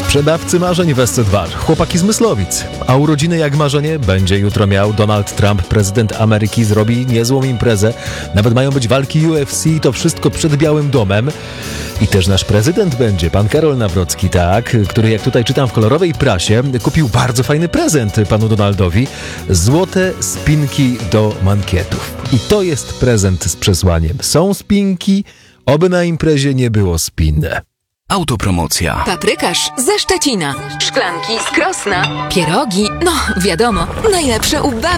Sprzedawcy marzeń w SC2, chłopaki z Myslowic. A urodziny jak marzenie będzie jutro miał Donald Trump, prezydent Ameryki, zrobi niezłą imprezę. Nawet mają być walki UFC i to wszystko przed Białym Domem. I też nasz prezydent będzie, pan Karol Nawrocki, tak, który, jak tutaj czytam w kolorowej prasie, kupił bardzo fajny prezent panu Donaldowi. Złote spinki do mankietów. I to jest prezent z przesłaniem. Są spinki, oby na imprezie nie było spin. Autopromocja. Paprykarz ze Szczecina. Szklanki z Krosna. Pierogi, no wiadomo, najlepsze u babci.